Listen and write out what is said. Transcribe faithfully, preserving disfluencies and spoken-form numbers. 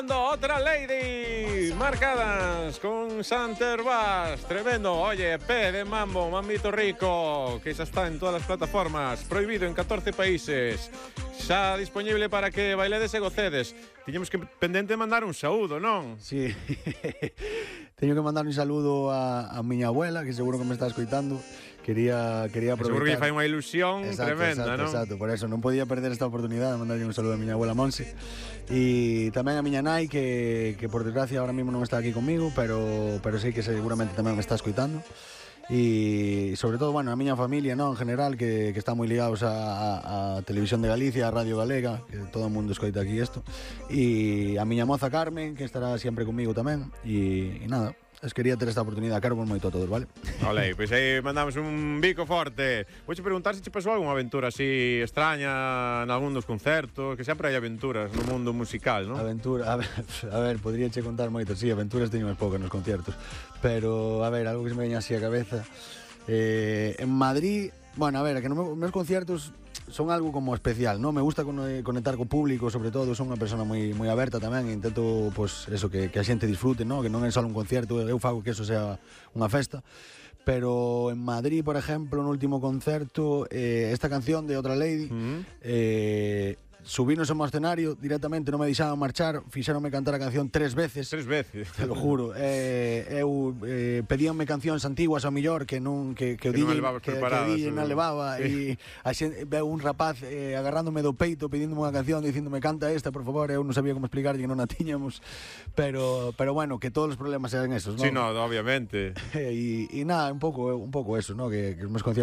Otra Lady, marcadas con Santer Bass, tremendo. Oye, P de Mambo, Mambito Rico, que xa está en todas as plataformas, prohibido en catorce países, xa disponible para que bailedes e gocedes. Tiñemos que pendente mandar un saúdo, non? Sí, teño que mandar un saludo a, a miña abuela, que seguro que me está escoitando. Quería, quería aproveitar. Seguro que lle fai unha ilusión exacto, tremenda, exacto, non? Exacto, por eso non podía perder esta oportunidade de mandarlle un saludo a miña abuela Monse. E tamén a miña nai, que, que por desgracia ahora mismo non está aquí comigo, pero, pero sei que seguramente tamén me está escoitando. E sobre todo, bueno, a miña familia, non, en general, que, que está moi ligados a, a, a Televisión de Galicia, a Radio Galega, que todo o mundo escoita aquí isto. E a miña moza Carmen, que estará sempre comigo tamén. E, e nada, es quería ter esta oportunidade. Caro por moito a todos, vale? Olé, pois aí mandamos un bico forte. Vouche preguntar se che pasou algunha aventura así extraña en algún dos concertos, que sempre hai aventuras no mundo musical, non? Aventura, a ver, a ver, podría che contar moito, sí, aventuras teño máis poucas nos conciertos, pero a ver, algo que se me veña así a cabeza. Eh, en Madrid, bueno, a ver, que nos meus conciertos son algo como especial, non? Me gusta conectar co público, sobre todo, son unha persona moi moi aberta tamén, e intento, pois, pues, eso, que, que a xente disfrute, non? Que non é só un concierto, eu fago que eso sea unha festa. Pero en Madrid, por exemplo, no último concerto, eh, esta canción de Otra Lady, mm-hmm. eh, subirnos ao escenario directamente, non me deixaban marchar, fixéronme cantar a canción tres veces. Tres veces. Te lo juro. Eh, eu eh, pedíanme cancións antiguas ao millor que non que que o D J que, que o D J non levaba, e a xente veu un rapaz eh, agarrándome do peito pidíndome unha canción, dicíndome canta esta, por favor. Eu non sabía como explicarlle que non a tiñamos, pero pero bueno, que todos os problemas eran esos, non? Sí, no, obviamente. E, e nada, un pouco un pouco eso, ¿no? Que, que os meus conciertos